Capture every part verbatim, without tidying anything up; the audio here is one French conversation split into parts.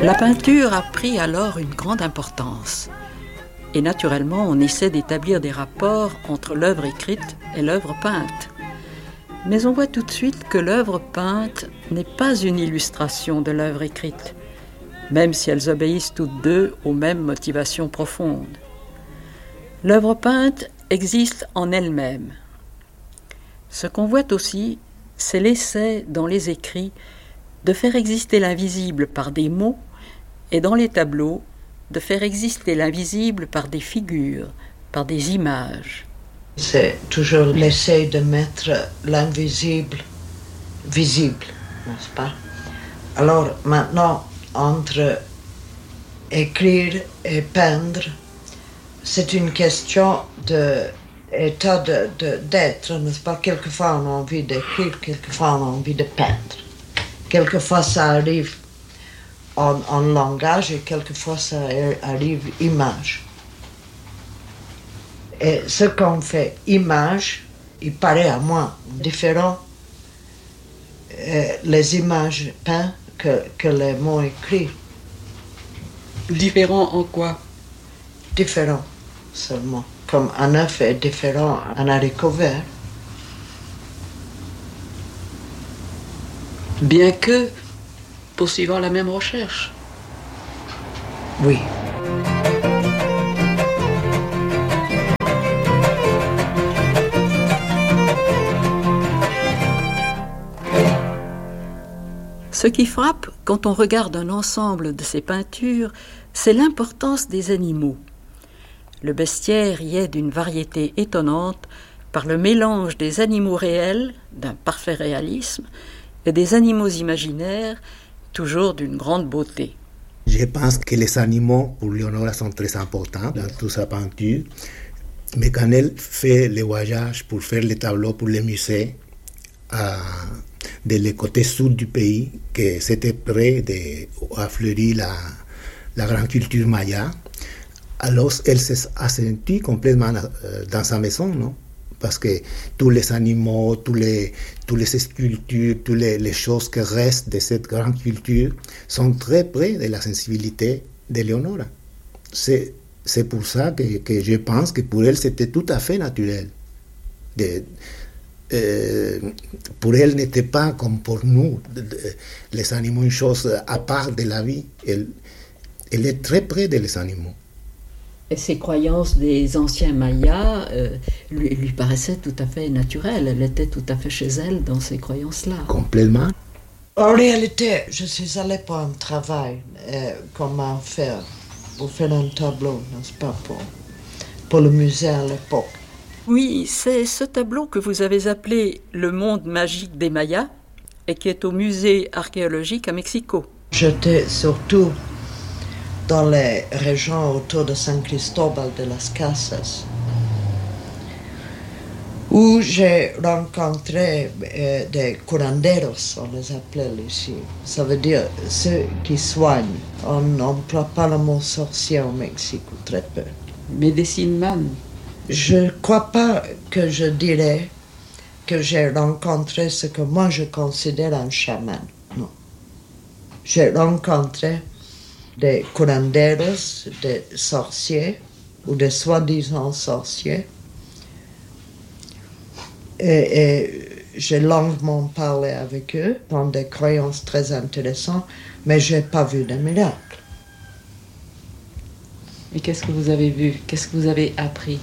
La peinture a pris alors une grande importance. Et naturellement, on essaie d'établir des rapports entre l'œuvre écrite et l'œuvre peinte. Mais on voit tout de suite que l'œuvre peinte n'est pas une illustration de l'œuvre écrite, même si elles obéissent toutes deux aux mêmes motivations profondes. L'œuvre peinte existe en elle-même. Ce qu'on voit aussi, c'est l'essai dans les écrits de faire exister l'invisible par des mots et dans les tableaux, de faire exister l'invisible par des figures, par des images. C'est toujours l'essai de mettre l'invisible visible, n'est-ce pas? Alors maintenant, entre écrire et peindre, c'est une question d'état de, de, d'être, n'est-ce pas? Quelquefois on a envie d'écrire, quelquefois on a envie de peindre. Quelquefois ça arrive en, en langage et quelquefois ça arrive image. Et ce qu'on fait image, il paraît à moi différent euh, les images peintes que, que les mots écrits. Différent en quoi? Différent seulement. Comme un œuf est différent d'un haricot vert. Bien que poursuivant la même recherche. Oui. Ce qui frappe quand on regarde un ensemble de ces peintures, c'est l'importance des animaux. Le bestiaire y est d'une variété étonnante par le mélange des animaux réels, d'un parfait réalisme, et des animaux imaginaires, toujours d'une grande beauté. Je pense que les animaux pour Leonora sont très importants dans toute sa peinture, mais quand elle fait les voyages pour faire les tableaux pour les musées, à de le côté sud du pays, que c'était près de à fleurir la, la grande culture maya. Alors elle s'est sentie complètement dans sa maison, non? Parce que tous les animaux, tous les, tous les sculptures, toutes les, les choses qui restent de cette grande culture sont très près de la sensibilité de Leonora. C'est, c'est pour ça que, que je pense que pour elle c'était tout à fait naturel. De, Euh, pour elle n'était pas comme pour nous, les animaux, une chose à part de la vie. Elle, elle est très près des animaux. Et ces croyances des anciens Mayas euh, lui, lui paraissaient tout à fait naturelles. Elle était tout à fait chez elle dans ces croyances-là. Complètement. En réalité, je suis allée pour un travail, euh, comment faire, pour faire un tableau, n'est-ce pas, pour, pour le musée à l'époque. Oui, c'est ce tableau que vous avez appelé « Le monde magique des Mayas » et qui est au musée archéologique à Mexico. J'étais surtout dans les régions autour de San Cristobal de las Casas, où j'ai rencontré euh, des curanderos, on les appelle ici. Ça veut dire ceux qui soignent. On n'emploie pas le mot sorcier au Mexique, ou très peu. Medicine man. Je ne crois pas que je dirais que j'ai rencontré ce que moi je considère un chaman. Non. J'ai rencontré des curanderos, des sorciers, ou des soi-disant sorciers. Et, et j'ai longuement parlé avec eux, dans des croyances très intéressantes, mais je n'ai pas vu de miracle. Et qu'est-ce que vous avez vu? Qu'est-ce que vous avez appris?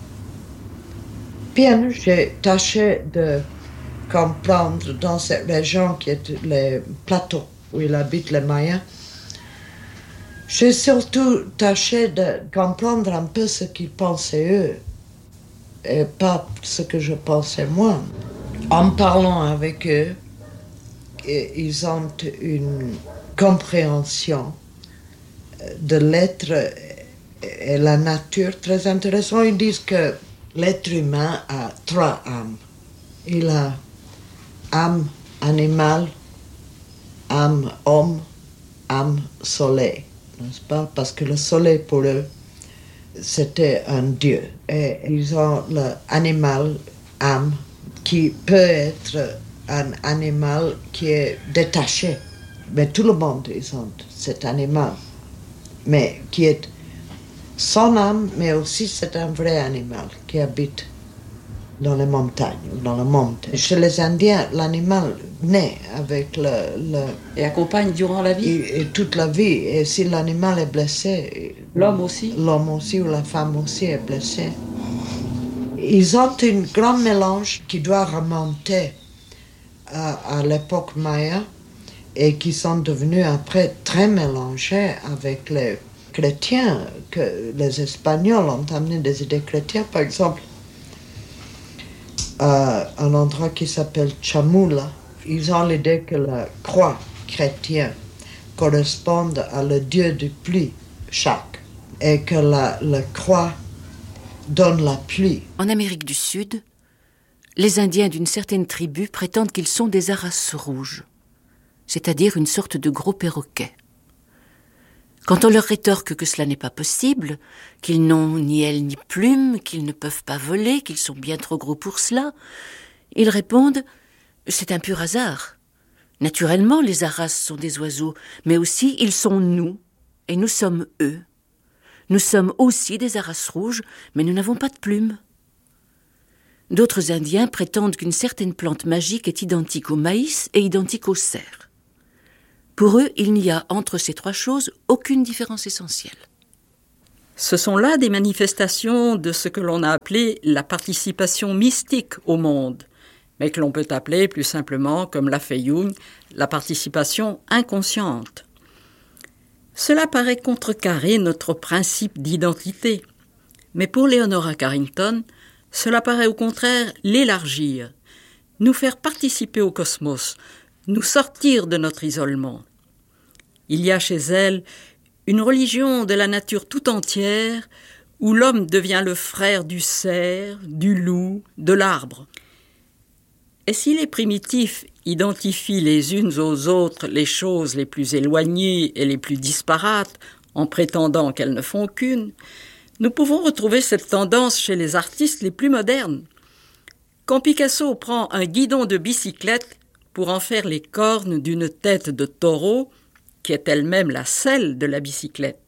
Bien, j'ai tâché de comprendre dans cette région qui est les plateaux où ils habitent les Mayas. J'ai surtout tâché de comprendre un peu ce qu'ils pensaient eux et pas ce que je pensais moi. En parlant avec eux, ils ont une compréhension de l'être et la nature très intéressante. Ils disent que l'être humain a trois âmes. Il a âme animale, âme homme, âme soleil, n'est-ce pas? Parce que le soleil pour eux, c'était un dieu. Et ils ont l'animal, âme, qui peut être un animal qui est détaché. Mais tout le monde, ils ont cet animal, mais qui est sans âme, mais aussi c'est un vrai animal qui habite dans les montagnes, dans le monde. Chez les Indiens, l'animal naît avec le... le et accompagne durant la vie. Et, et toute la vie. Et si l'animal est blessé... L'homme aussi. L'homme aussi ou la femme aussi est blessée. Ils ont un grand mélange qui doit remonter à, à l'époque maya et qui sont devenus après très mélangés avec les chrétiens, que les Espagnols ont amené des idées chrétiennes, par exemple. Euh, un endroit qui s'appelle Chamula, ils ont l'idée que la croix chrétienne correspond à le dieu du pluie, Chak, et que la, la croix donne la pluie. En Amérique du Sud, les Indiens d'une certaine tribu prétendent qu'ils sont des Arras rouges, c'est-à-dire une sorte de gros perroquet. Quand on leur rétorque que cela n'est pas possible, qu'ils n'ont ni ailes ni plumes, qu'ils ne peuvent pas voler, qu'ils sont bien trop gros pour cela, ils répondent « c'est un pur hasard. Naturellement, les Arras sont des oiseaux, mais aussi ils sont nous, et nous sommes eux. Nous sommes aussi des Arras rouges, mais nous n'avons pas de plumes. » D'autres Indiens prétendent qu'une certaine plante magique est identique au maïs et identique au cerf. Pour eux, il n'y a entre ces trois choses aucune différence essentielle. Ce sont là des manifestations de ce que l'on a appelé la participation mystique au monde, mais que l'on peut appeler plus simplement, comme l'a fait Jung, la participation inconsciente. Cela paraît contrecarrer notre principe d'identité, mais pour Leonora Carrington, cela paraît au contraire l'élargir, nous faire participer au cosmos, nous sortir de notre isolement. Il y a chez elle une religion de la nature tout entière où l'homme devient le frère du cerf, du loup, de l'arbre. Et si les primitifs identifient les unes aux autres les choses les plus éloignées et les plus disparates en prétendant qu'elles ne font qu'une, nous pouvons retrouver cette tendance chez les artistes les plus modernes. Quand Picasso prend un guidon de bicyclette pour en faire les cornes d'une tête de taureau, qui est elle-même la selle de la bicyclette.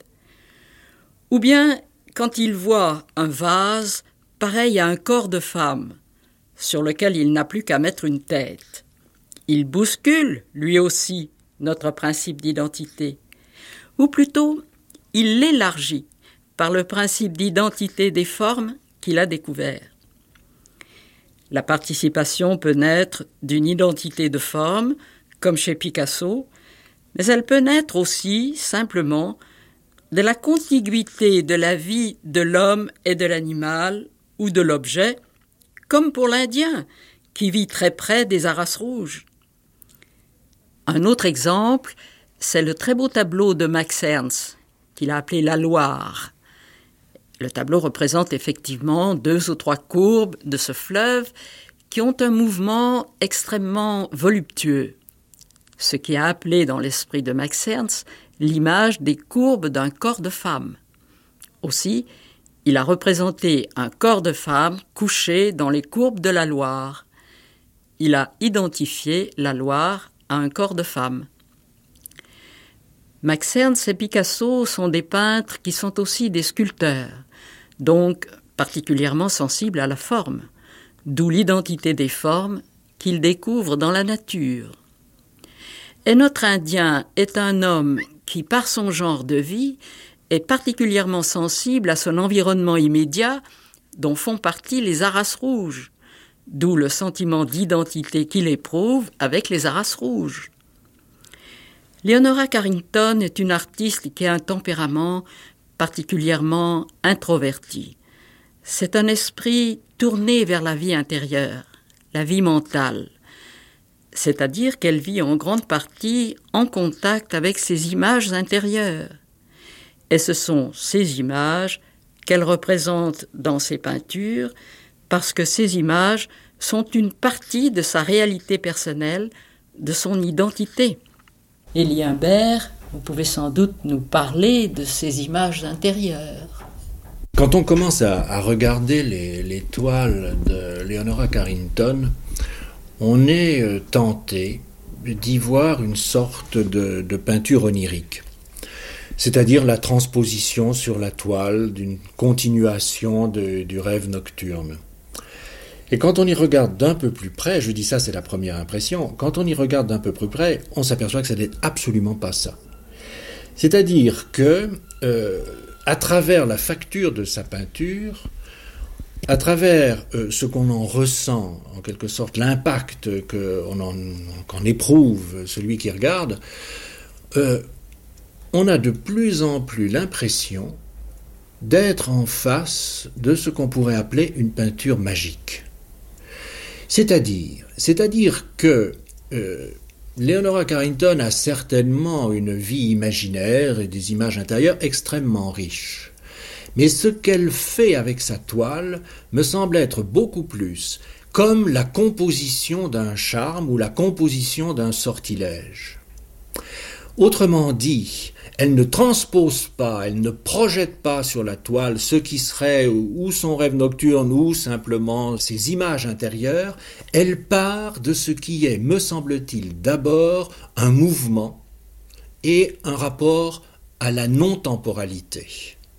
Ou bien quand il voit un vase pareil à un corps de femme, sur lequel il n'a plus qu'à mettre une tête. Il bouscule, lui aussi, notre principe d'identité. Ou plutôt, il l'élargit par le principe d'identité des formes qu'il a découvert. La participation peut naître d'une identité de forme, comme chez Picasso, mais elle peut naître aussi, simplement, de la contiguïté de la vie de l'homme et de l'animal ou de l'objet, comme pour l'Indien, qui vit très près des Arras rouges. Un autre exemple, c'est le très beau tableau de Max Ernst, qu'il a appelé La Loire. Le tableau représente effectivement deux ou trois courbes de ce fleuve qui ont un mouvement extrêmement voluptueux, ce qui a appelé dans l'esprit de Max Ernst l'image des courbes d'un corps de femme. Aussi, il a représenté un corps de femme couché dans les courbes de la Loire. Il a identifié la Loire à un corps de femme. Max Ernst et Picasso sont des peintres qui sont aussi des sculpteurs, donc particulièrement sensibles à la forme, d'où l'identité des formes qu'ils découvrent dans la nature. Et notre Indien est un homme qui, par son genre de vie, est particulièrement sensible à son environnement immédiat, dont font partie les Arras rouges, d'où le sentiment d'identité qu'il éprouve avec les Arras rouges. Leonora Carrington est une artiste qui a un tempérament particulièrement introverti. C'est un esprit tourné vers la vie intérieure, la vie mentale, c'est-à-dire qu'elle vit en grande partie en contact avec ses images intérieures. Et ce sont ces images qu'elle représente dans ses peintures, parce que ces images sont une partie de sa réalité personnelle, de son identité. Élie Humbert, vous pouvez sans doute nous parler de ces images intérieures. Quand on commence à, à regarder les, les toiles de Leonora Carrington, on est tenté d'y voir une sorte de, de peinture onirique. c'est-à-dire la transposition sur la toile d'une continuation de, du rêve nocturne. Et quand on y regarde d'un peu plus près, je dis ça, c'est la première impression, quand on y regarde d'un peu plus près, on s'aperçoit que ça n'est absolument pas ça. C'est-à-dire que, euh, à travers la facture de sa peinture, à travers euh, ce qu'on en ressent, en quelque sorte, l'impact qu'on en, qu'en éprouve celui qui regarde, euh, on a de plus en plus l'impression d'être en face de ce qu'on pourrait appeler une peinture magique. C'est-à-dire, c'est-à-dire que euh, Leonora Carrington a certainement une vie imaginaire et des images intérieures extrêmement riches. Mais ce qu'elle fait avec sa toile me semble être beaucoup plus comme la composition d'un charme ou la composition d'un sortilège. Autrement dit, elle ne transpose pas, elle ne projette pas sur la toile ce qui serait ou son rêve nocturne ou simplement ses images intérieures, elle part de ce qui est, me semble-t-il, d'abord un mouvement et un rapport à la non-temporalité.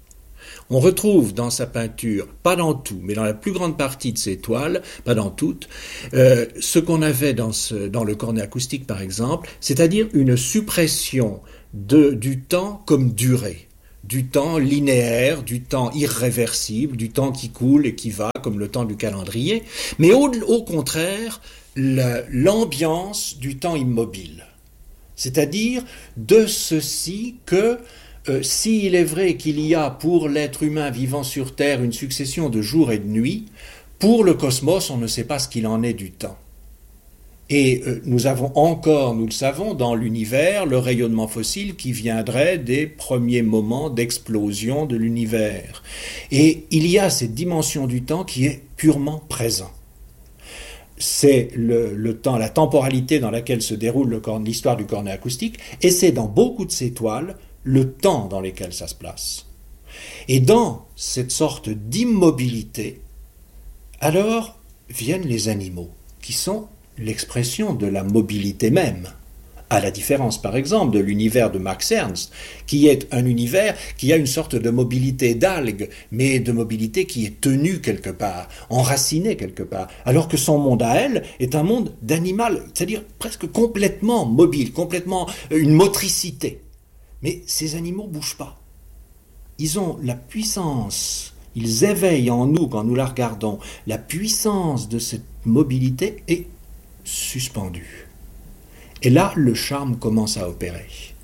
On retrouve dans sa peinture, pas dans tout, mais dans la plus grande partie de ses toiles, pas dans toutes, euh, ce qu'on avait dans, ce, dans le cornet acoustique par exemple, c'est-à-dire une suppression de, du temps comme durée, du temps linéaire, du temps irréversible, du temps qui coule et qui va comme le temps du calendrier, mais au, au contraire, la, l'ambiance du temps immobile. C'est-à-dire de ceci que Euh, s'il est vrai qu'il y a pour l'être humain vivant sur Terre une succession de jours et de nuits, pour le cosmos, on ne sait pas ce qu'il en est du temps. Et euh, nous avons encore, nous le savons, dans l'univers, le rayonnement fossile qui viendrait des premiers moments d'explosion de l'univers. Et il y a cette dimension du temps qui est purement présent. C'est le, le temps, la temporalité dans laquelle se déroule le, l'histoire du cornet acoustique, et c'est dans beaucoup de ces toiles le temps dans lequel ça se place. Et dans cette sorte d'immobilité, alors viennent les animaux, qui sont l'expression de la mobilité même, à la différence par exemple de l'univers de Max Ernst, qui est un univers qui a une sorte de mobilité d'algue, mais de mobilité qui est tenue quelque part, enracinée quelque part, alors que son monde à elle est un monde d'animal, c'est-à-dire presque complètement mobile, complètement une motricité. Mais ces animaux ne bougent pas. Ils ont la puissance, ils éveillent en nous, quand nous la regardons, la puissance de cette mobilité est suspendue. Et là, le charme commence à opérer.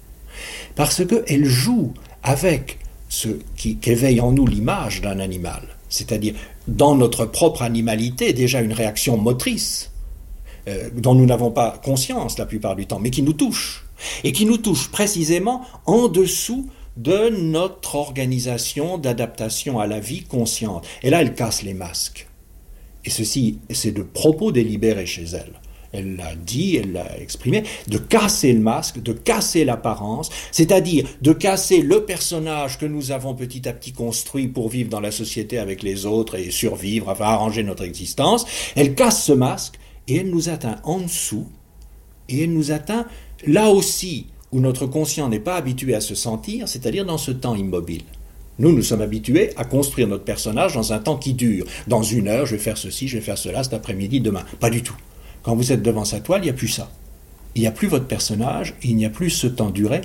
Parce qu'elle joue avec ce qui éveille en nous l'image d'un animal, c'est-à-dire dans notre propre animalité, déjà une réaction motrice, euh, dont nous n'avons pas conscience la plupart du temps, mais qui nous touche. Et qui nous touche précisément en dessous de notre organisation d'adaptation à la vie consciente. Et là, elle casse les masques. Et ceci, c'est de propos délibérés chez elle. Elle l'a dit, elle l'a exprimé, de casser le masque, de casser l'apparence, c'est-à-dire de casser le personnage que nous avons petit à petit construit pour vivre dans la société avec les autres et survivre, enfin arranger notre existence. Elle casse ce masque et elle nous atteint en dessous, et elle nous atteint là aussi où notre conscient n'est pas habitué à se sentir, c'est-à-dire dans ce temps immobile. Nous, nous sommes habitués à construire notre personnage dans un temps qui dure. Dans une heure, je vais faire ceci, je vais faire cela, cet après-midi, demain. Pas du tout. Quand vous êtes devant sa toile, il n'y a plus ça. Il n'y a plus votre personnage, il n'y a plus ce temps duré,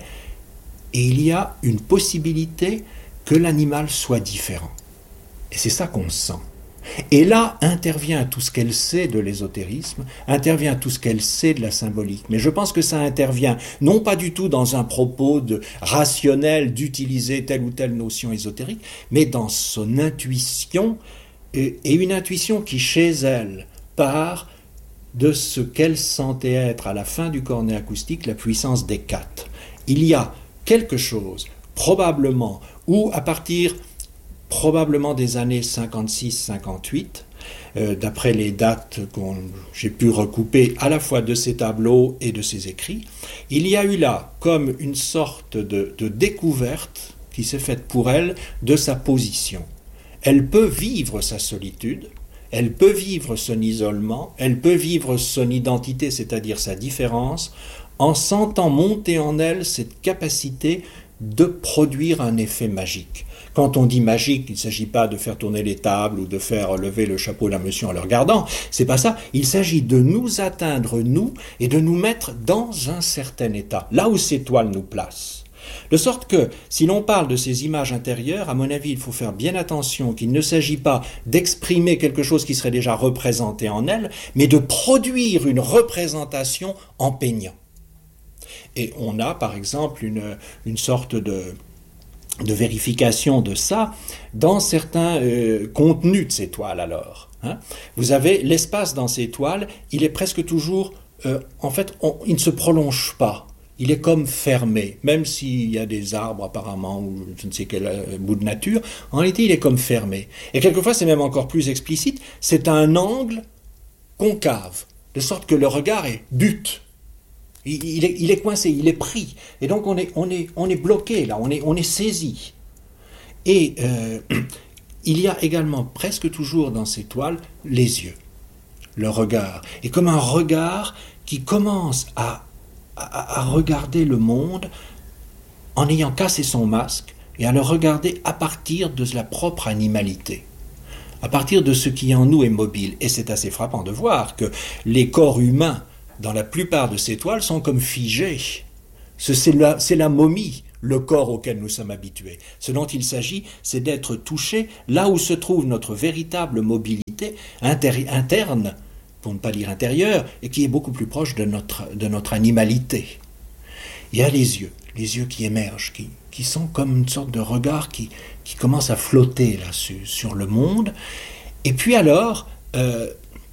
et il y a une possibilité que l'animal soit différent. Et c'est ça qu'on sent. Et là intervient tout ce qu'elle sait de l'ésotérisme, intervient tout ce qu'elle sait de la symbolique. Mais je pense que ça intervient non pas du tout dans un propos de rationnel d'utiliser telle ou telle notion ésotérique, mais dans son intuition, et, et une intuition qui, chez elle, part de ce qu'elle sentait être à la fin du cornet acoustique la puissance des quatre. Il y a quelque chose, probablement, ou à partir probablement des années cinquante-six cinquante-huit, euh, d'après les dates que j'ai pu recouper à la fois de ses tableaux et de ses écrits, il y a eu là comme une sorte de, de découverte qui s'est faite pour elle de sa position. Elle peut vivre sa solitude, elle peut vivre son isolement, elle peut vivre son identité, c'est-à-dire sa différence, en sentant monter en elle cette capacité de produire un effet magique. Quand on dit magique, il ne s'agit pas de faire tourner les tables ou de faire lever le chapeau d'un monsieur en le regardant, c'est pas ça. Il s'agit de nous atteindre, nous, et de nous mettre dans un certain état, là où ces toiles nous placent. De sorte que, si l'on parle de ces images intérieures, à mon avis, il faut faire bien attention qu'il ne s'agit pas d'exprimer quelque chose qui serait déjà représenté en elles, mais de produire une représentation en peignant. Et on a, par exemple, une, une sorte de... de vérification de ça dans certains euh, contenus de ces toiles alors. Hein. Vous avez l'espace dans ces toiles, il est presque toujours, euh, en fait, on, il ne se prolonge pas. Il est comme fermé, même s'il y a des arbres apparemment, ou je ne sais quel euh, bout de nature, en réalité il est comme fermé. Et quelquefois c'est même encore plus explicite, c'est un angle concave, de sorte que le regard est but. Il, il, est, il est coincé, il est pris. Et donc on est, on est, on est bloqué là, on est, on est saisi. Et euh, il y a également presque toujours dans ces toiles les yeux, le regard. Et comme un regard qui commence à à regarder le monde en ayant cassé son masque et à le regarder à partir de la propre animalité, à partir de ce qui en nous est mobile. Et c'est assez frappant de voir que les corps humains, dans la plupart de ces toiles, sont comme figés. C'est la, c'est la momie, le corps auquel nous sommes habitués. Ce dont il s'agit, c'est d'être touché là où se trouve notre véritable mobilité inter- interne, pour ne pas dire intérieure, et qui est beaucoup plus proche de notre, de notre animalité. Il y a les yeux, les yeux qui émergent, qui, qui sont comme une sorte de regard qui, qui commence à flotter là, sur, sur le monde. Et puis alors, euh,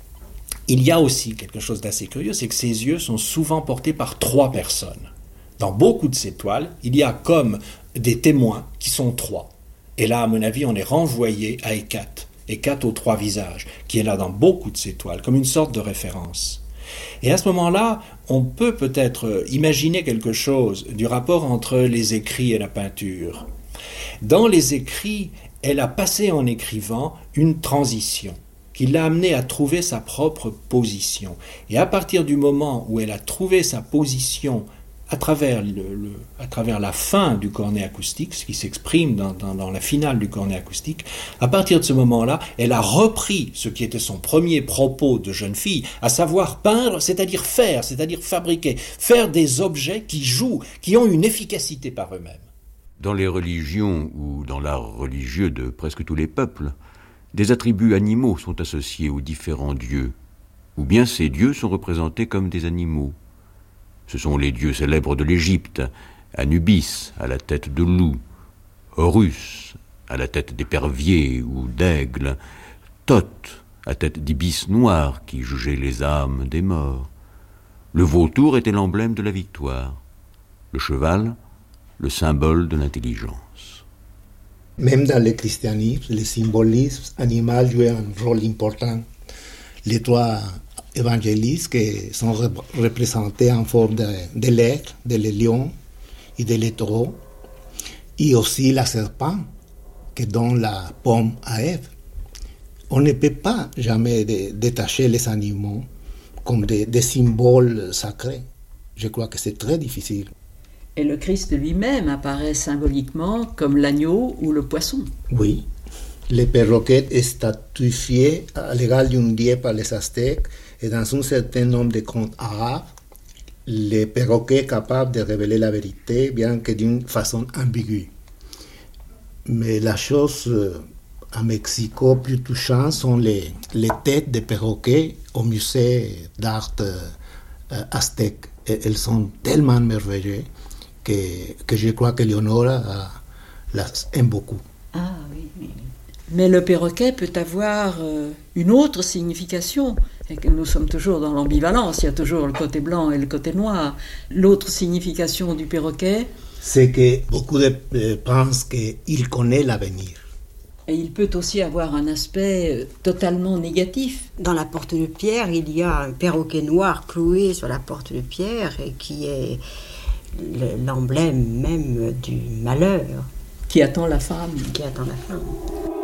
il y a aussi quelque chose d'assez curieux, c'est que ces yeux sont souvent portés par trois personnes. Dans beaucoup de ces toiles, il y a comme des témoins qui sont trois. Et là, à mon avis, on est renvoyé à Hécate. Hécate aux trois visages, qui est là dans beaucoup de ces toiles, comme une sorte de référence. Et à ce moment-là, on peut peut-être imaginer quelque chose du rapport entre les écrits et la peinture. Dans les écrits, elle a passé en écrivant une transition qui l'a amenée à trouver sa propre position. Et à partir du moment où elle a trouvé sa position à travers, le, le, à travers la fin du cornet acoustique, ce qui s'exprime dans, dans, dans la finale du cornet acoustique, à partir de ce moment-là, elle a repris ce qui était son premier propos de jeune fille, à savoir peindre, c'est-à-dire faire, c'est-à-dire fabriquer, faire des objets qui jouent, qui ont une efficacité par eux-mêmes. Dans les religions ou dans l'art religieux de presque tous les peuples, des attributs animaux sont associés aux différents dieux, ou bien ces dieux sont représentés comme des animaux. Ce sont les dieux célèbres de l'Égypte, Anubis à la tête de loup, Horus à la tête d'épervier ou d'aigle, Thoth à tête d'ibis noir qui jugeait les âmes des morts. Le vautour était l'emblème de la victoire, le cheval, le symbole de l'intelligence. Même dans le christianisme, le symbolisme animal jouait un rôle important. Les trois évangélistes qui sont rep- représentés en forme de, de l'aigle, de le lion et de le taureau, et aussi la serpent qui donne la pomme à Ève. On ne peut pas jamais de, détacher les animaux comme des, des symboles sacrés. Je crois que c'est très difficile. Et le Christ lui-même apparaît symboliquement comme l'agneau ou le poisson. Oui. Le perroquet est statuifié à l'égal d'un dieu par les Aztèques et dans un certain nombre de contes arabes, le perroquet est capable de révéler la vérité, bien que d'une façon ambiguë. Mais la chose euh, à Mexico plus touchante sont les, les têtes de perroquets au musée d'art euh, aztèque. Et elles sont tellement merveilleuses que, que je crois que Leonora euh, las aime beaucoup. Ah oui, oui. Mais le perroquet peut avoir euh, une autre signification. Et que nous sommes toujours dans l'ambivalence, il y a toujours le côté blanc et le côté noir. L'autre signification du perroquet, c'est que beaucoup de euh, pensent qu'il connaît l'avenir. Et il peut aussi avoir un aspect totalement négatif. Dans la porte de pierre, il y a un perroquet noir cloué sur la porte de pierre et qui est l'emblème même du malheur. Qui attend la femme. Qui attend la femme.